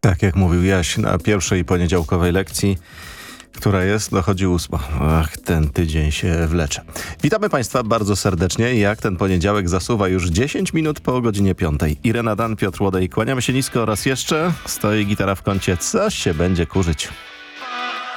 Tak jak mówił Jaś na pierwszej poniedziałkowej lekcji, która jest, dochodzi 8. Ach, ten tydzień się wlecze. Witamy Państwa bardzo serdecznie. Jak ten poniedziałek zasuwa już 10 minut po godzinie 5. Irena Dan, Piotr Łodej, kłaniamy się nisko oraz jeszcze stoi gitara w kącie. Coś się będzie kurzyć.